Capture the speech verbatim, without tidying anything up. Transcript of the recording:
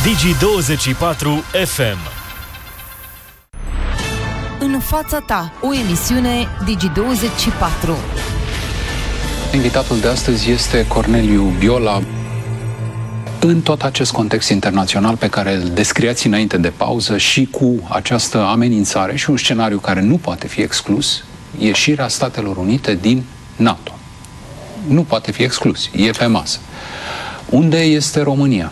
Digi douăzeci și patru F M. În fața ta, o emisiune Digi douăzeci și patru. Invitatul de astăzi este Corneliu Biola. În tot acest context internațional pe care îl descriați înainte de pauză și cu această amenințare și un scenariu care nu poate fi exclus, ieșirea Statelor Unite din NATO. Nu poate fi exclus, e pe masă. Unde este România?